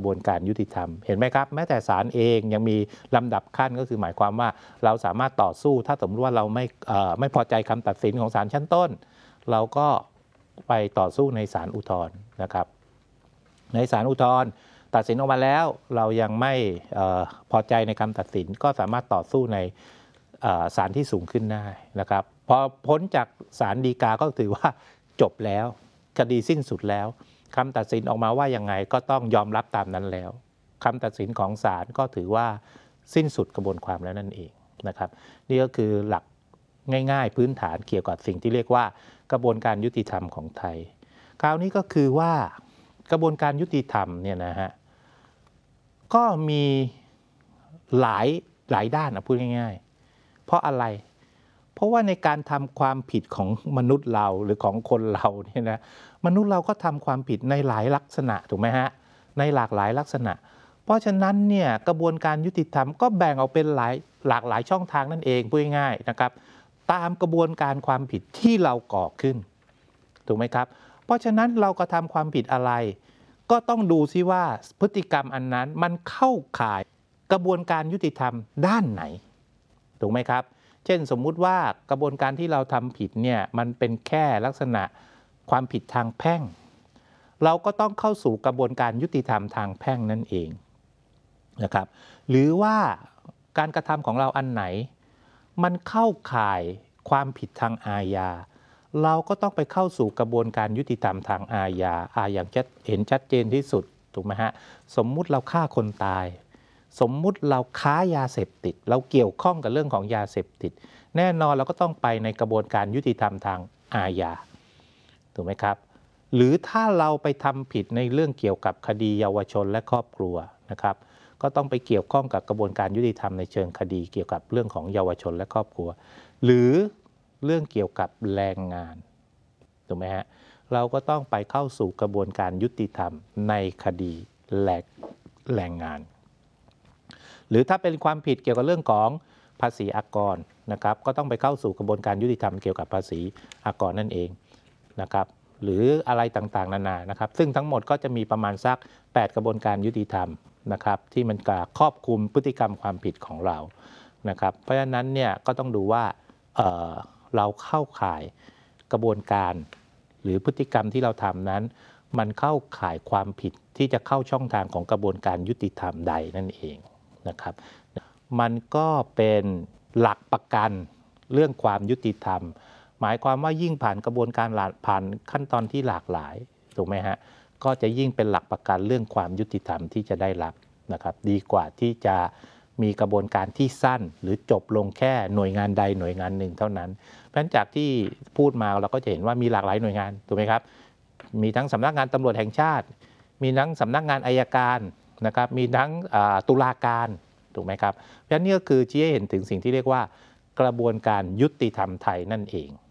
บวนการยุติธรรมเห็นไหมครับแม้แต่ศาลเองยังมีลำดับขั้นก็คือหมายความว่าเราสามารถต่อสู้ถ้าสมมติว่าเราไม่พอใจคำตัดสินของศาลชั้นต้นเราก็ไปต่อสู้ในศาลอุทธรณ์นะครับในศาลอุทธรณ์ตัดสินออกมาแล้วเรายังไม่พอใจในคำตัดสินก็สามารถต่อสู้ในศาลที่สูงขึ้นได้นะครับพอพ้นจากศาลฎีกาก็ถือว่าจบแล้วคดีสิ้นสุดแล้วคำตัดสินออกมาว่ายังไงก็ต้องยอมรับตามนั้นแล้วคำตัดสินของศาลก็ถือว่าสิ้นสุดกระบวนความแล้วนั่นเองนะครับนี่ก็คือหลักง่ายๆพื้นฐานเกี่ยวกับสิ่งที่เรียกว่ากระบวนการยุติธรรมของไทยคราวนี้ก็คือว่ากระบวนการยุติธรรมเนี่ยนะฮะก็มีหลายด้านนะพูดง่ายๆเพราะอะไรเพราะว่าในการทำความผิดของมนุษย์เราหรือของคนเราเนี่ยนะมนุษย์เราก็ทำความผิดในหลายลักษณะถูกไหมฮะในหลากหลายลักษณะเพราะฉะนั้นเนี่ยกระบวนการยุติธรรมก็แบ่งออกเป็นหลากหลายช่องทางนั่นเองพูดง่ายๆนะครับตามกระบวนการความผิดที่เราก่อขึ้นถูกไหมครับเพราะฉะนั้นเรากระทำความผิดอะไรก็ต้องดูซิว่าพฤติกรรมอันนั้นมันเข้าข่ายกระบวนการยุติธรรมด้านไหนถูกไหมครับเช่นสมมุติว่ากระบวนการที่เราทำผิดเนี่ยมันเป็นแค่ลักษณะความผิดทางแพ่งเราก็ต้องเข้าสู่กระบวนการยุติธรรมทางแพ่งนั่นเองนะครับหรือว่าการกระทำของเราอันไหนมันเข้าข่ายความผิดทางอาญาเราก็ต้องไปเข้าสู่กระบวนการยุติธรรมทางอาญาอย่างเห็นชัดเจนที่สุดถูกไหมฮะสมมุติเราฆ่าคนตายสมมุติเราค้ายาเสพติดเราเกี่ยวข้องกับเรื่องของยาเสพติดแน่นอนเราก็ต้องไปในกระบวนการยุติธรรมทางอาญาถูกไหมครับหรือถ้าเราไปทำผิดในเรื่องเกี่ยวกับคดีเยาวชนและครอบครัวนะครับก็ต้องไปเกี่ยวข้องกับกระบวนการยุติธรรมในเชิงคดีเกี่ยวกับเรื่องของเยาวชนและครอบครัวหรือเรื่องเกี่ยวกับแรงงานถูกไหมฮะเราก็ต้องไปเข้าสู่กระบวนการยุติธรรมในคดีแรงงานหรือถ้าเป็นความผิดเกี่ยวกับเรื่องของภาษีอากรนะครับก็ต้องไปเข้าสู่กระบวนการยุติธรรมเกี่ยวกับภาษีอากรนั่นเองนะครับหรืออะไรต่างๆนานานะครับซึ่งทั้งหมดก็จะมีประมาณสัก8กระบวนการยุติธรรมนะครับที่มันครอบคลุมพฤติกรรมความผิดของเรานะครับเพราะฉะนั้นเนี่ยก็ต้องดูว่าเราเข้าข่ายกระบวนการหรือพฤติกรรมที่เราทำนั้นมันเข้าข่ายความผิดที่จะเข้าช่องทางของกระบวนการยุติธรรมใดนั่นเองนะครับมันก็เป็นหลักประกันเรื่องความยุติธรรมหมายความว่ายิ่งผ่านกระบวนการผ่านขั้นตอนที่หลากหลายถูกไหมฮะก็จะยิ่งเป็นหลักประกันเรื่องความยุติธรรมที่จะได้รับนะครับดีกว่าที่จะมีกระบวนการที่สั้นหรือจบลงแค่หน่วยงานใดหน่วยงานหนึ่งเท่านั้นเพราะฉะนั้นจากที่พูดมาเราก็จะเห็นว่ามีหลากหลายหน่วยงานถูกไหมครับมีทั้งสำนักงานตำรวจแห่งชาติมีทั้งสำนักงานอัยการนะครับมีทั้งตุลาการถูกไหมครับเพราะฉะนั้นนี่ก็คือชี้ให้เห็นถึงสิ่งที่เรียกว่ากระบวนการยุติธรรมไทยนั่นเอง